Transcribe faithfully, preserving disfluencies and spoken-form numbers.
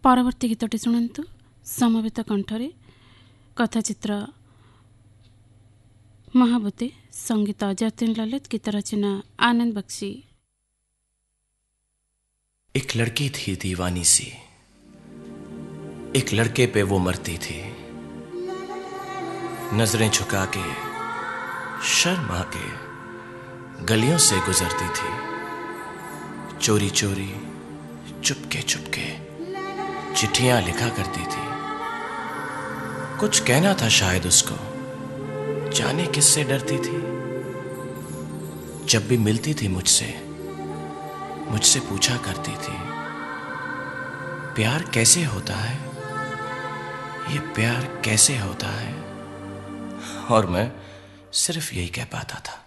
परवर्ती गीतटी शुणु समवेत कंठरे कथाचित्र महाबूते संगीत जतिन ललित गीत रचना आनंद बख्शी। एक लड़की थी दीवानी सी, एक लड़के पे वो मरती थी। नजरें झुका के शर्मा के गलियों से गुजरती थी। चोरी चोरी चुपके चुपके चिट्ठियां लिखा करती थी। कुछ कहना था शायद उसको, जाने किससे डरती थी। जब भी मिलती थी मुझसे मुझसे पूछा करती थी, प्यार कैसे होता है, ये प्यार कैसे होता है। और मैं सिर्फ यही कह पाता था,